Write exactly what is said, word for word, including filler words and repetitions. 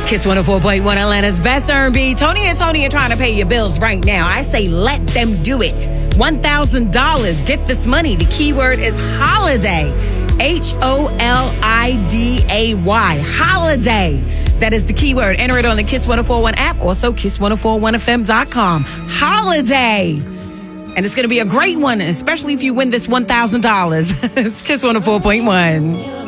Kiss one oh four point one, Atlanta's best R and B. Tony and Tony are trying to pay your bills right now. I say let them do it. one thousand dollars. Get this money. The keyword is holiday. H O L I D A Y. Holiday. That is the keyword. Enter it on the Kiss one oh four point one app. Also, kiss one oh four one f m dot com. Holiday. And it's going to be a great one, especially if you win this one thousand dollars. It's Kiss one oh four point one.